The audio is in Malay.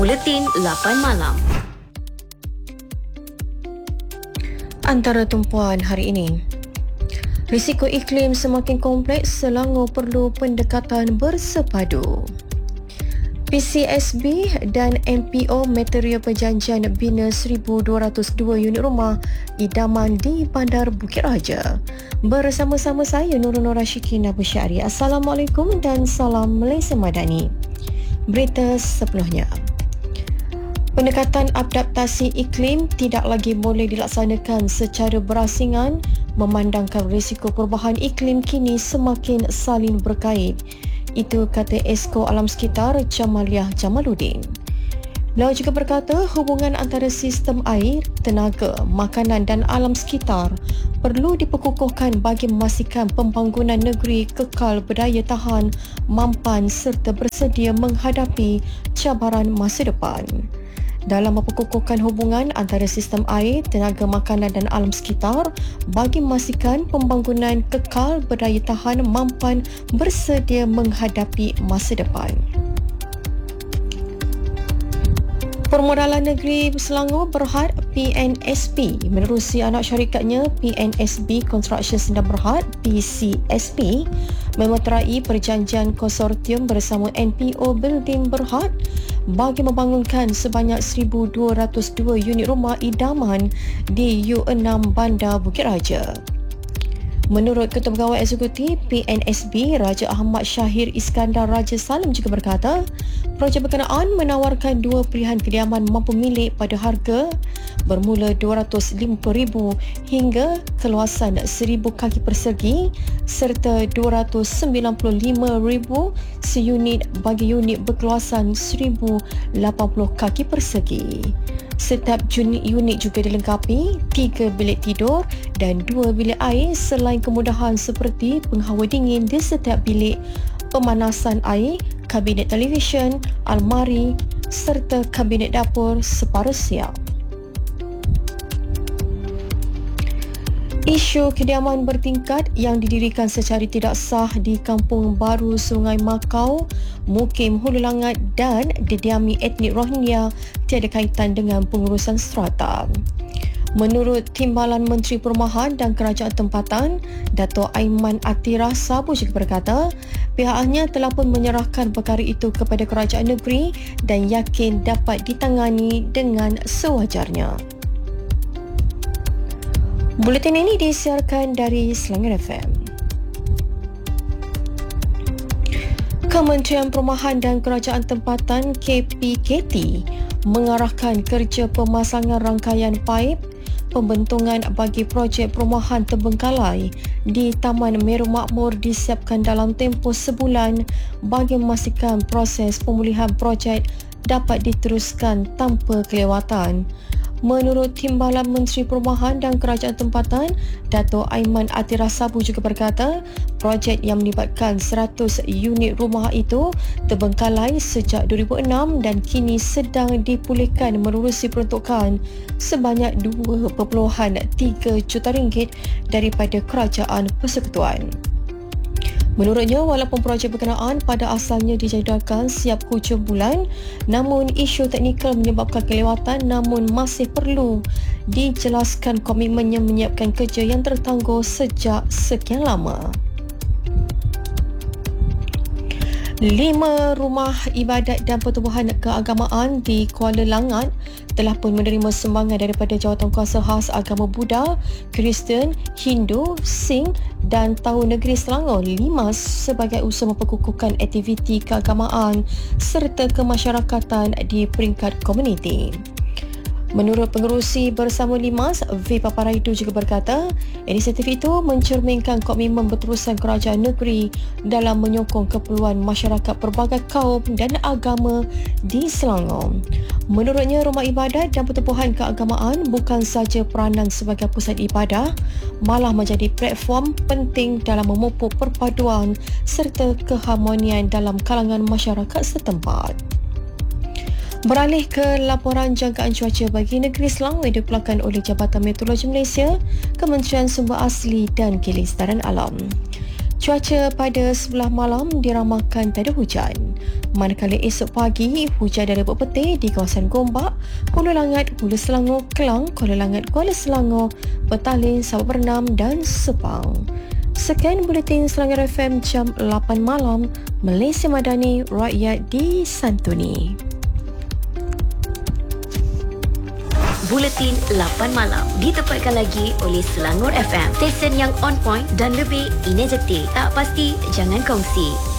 Buletin 8 Malam. Antara tumpuan hari ini, risiko iklim semakin kompleks, Selangor perlu pendekatan bersepadu. PCSB dan MPO Material Perjanjian bina 1,202 unit rumah idaman di Bandar Bukit Raja. Bersama-sama saya Nurul Rashikin Abu Syari. Assalamualaikum dan salam Malaysia Madani. Berita sepenuhnya. Pendekatan adaptasi iklim tidak lagi boleh dilaksanakan secara berasingan memandangkan risiko perubahan iklim kini semakin saling berkait. Itu kata Esko Alam Sekitar Jamaliah Jamaluddin. Beliau juga berkata hubungan antara sistem air, tenaga, makanan dan alam sekitar perlu diperkukuhkan bagi memastikan pembangunan negeri kekal berdaya tahan, mampan serta bersedia menghadapi cabaran masa depan. Dalam memperkukuhkan hubungan antara sistem air, tenaga makanan dan alam sekitar bagi memastikan pembangunan kekal berdaya tahan, mampan bersedia menghadapi masa depan. Permodalan Negeri Selangor Berhad PNSB menerusi anak syarikatnya PNSB Construction Sdn Berhad PCSB memeterai perjanjian konsortium bersama NPO Building Berhad bagi membangunkan sebanyak 1,202 unit rumah idaman di U6 Bandar Bukit Raja. Menurut Ketua Pegawai Eksekutif PNSB Raja Ahmad Syahir Iskandar Raja Salim juga berkata, projek berkenaan menawarkan dua pilihan kediaman mampu milik pada harga bermula RM250,000 hingga keluasan 1,000 kaki persegi serta RM295,000 seunit bagi unit berkeluasan 1,080 kaki persegi. Setiap unit juga dilengkapi 3 bilik tidur dan 2 bilik air selain kemudahan seperti penghawa dingin di setiap bilik, pemanasan air, kabinet televisyen, almari serta kabinet dapur separa siap. Isu kediaman bertingkat yang didirikan secara tidak sah di Kampung Baru Sungai Makau, Mukim Hulu Langat dan didiami etnik Rohingya tiada kaitan dengan pengurusan strata. Menurut Timbalan Menteri Perumahan dan Kerajaan Tempatan, Dato' Aiman Attirah Sabu juga berkata, pihaknya telah pun menyerahkan perkara itu kepada kerajaan negeri dan yakin dapat ditangani dengan sewajarnya. Buletin ini disiarkan dari Selangor FM. Kementerian Perumahan dan Kerajaan Tempatan KPKT mengarahkan kerja pemasangan rangkaian paip pembentungan bagi projek perumahan terbengkalai di Taman Meru Makmur disiapkan dalam tempoh sebulan bagi memastikan proses pemulihan projek dapat diteruskan tanpa kelewatan. Menurut Timbalan Menteri Perumahan dan Kerajaan Tempatan, Dato' Aiman Attirah Sabu juga berkata, projek yang melibatkan 100 unit rumah itu terbengkalai sejak 2006 dan kini sedang dipulihkan menerusi peruntukan sebanyak RM2.3 juta daripada Kerajaan Persekutuan. Menurutnya, walaupun projek berkenaan pada asalnya dijadualkan siap hujung bulan, namun isu teknikal menyebabkan kelewatan namun masih perlu dijelaskan komitmennya menyiapkan kerja yang tertangguh sejak sekian lama. 5 rumah ibadat dan pertubuhan keagamaan di Kuala Langat telah pun menerima sumbangan daripada Jawatankuasa Khas Agama Buddha, Kristian, Hindu, Sikh dan Tahu Negeri Selangor LIMAS sebagai usaha memperkukuhkan aktiviti keagamaan serta kemasyarakatan di peringkat komuniti. Menurut pengerusi bersama LIMAS, V. Paparaidu juga berkata, inisiatif itu mencerminkan komitmen berterusan kerajaan negeri dalam menyokong keperluan masyarakat pelbagai kaum dan agama di Selangor. Menurutnya, rumah ibadat dan pertubuhan keagamaan bukan sahaja peranan sebagai pusat ibadah, malah menjadi platform penting dalam memupuk perpaduan serta keharmonian dalam kalangan masyarakat setempat. Beralih ke laporan jangkaan cuaca bagi negeri Selangor yang dikeluarkan oleh Jabatan Meteorologi Malaysia, Kementerian Sumber Asli dan Kelestarian Alam. Cuaca pada sebelah malam diramalkan tak ada hujan. Manakala esok pagi, hujan dari petang di kawasan Gombak, Hulu Langat, Hulu Selangor, Kelang, Kuala Langat, Kuala Selangor, Petaling, Sabak Bernam dan Sepang. Sekian Buletin Selangor FM jam 8 malam, Malaysia Madani, rakyat disantuni. Buletin 8 malam ditempatkan lagi oleh Selangor FM, stesen yang on point dan lebih energetik. Tak pasti, jangan kongsi.